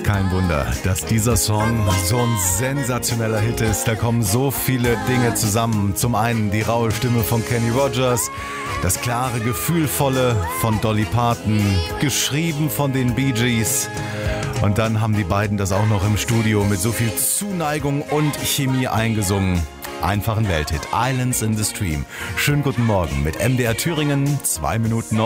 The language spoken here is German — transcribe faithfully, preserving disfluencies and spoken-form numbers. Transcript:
Kein Wunder, dass dieser Song so ein sensationeller Hit ist. Da kommen so viele Dinge zusammen. Zum einen die raue Stimme von Kenny Rogers, das klare, gefühlvolle von Dolly Parton, geschrieben von den Bee Gees. Und dann haben die beiden das auch noch im Studio mit so viel Zuneigung und Chemie eingesungen. Einfach ein Welthit. Islands in the Stream. Schönen guten Morgen mit M D R Thüringen. Zwei Minuten noch.